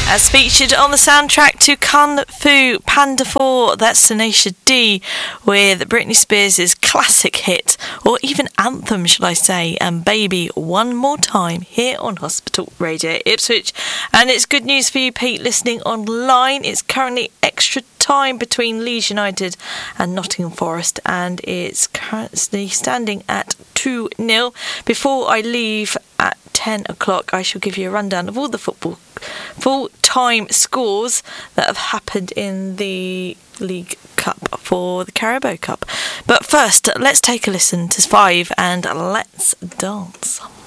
As featured on the soundtrack to Kung Fu Panda 4, that's Tenacious D with Britney Spears' classic hit, or even anthem, shall I say, and Baby One More Time here on Hospital Radio Ipswich. And it's good news for you, Pete, listening online. It's currently extra time between Leeds United and Nottingham Forest, and it's currently standing at 2-0. Before I leave at 10 o'clock, I shall give you a rundown of all the full-time scores that have happened in the League Cup for the Carabao Cup. But first, let's take a listen to 5 and let's dance.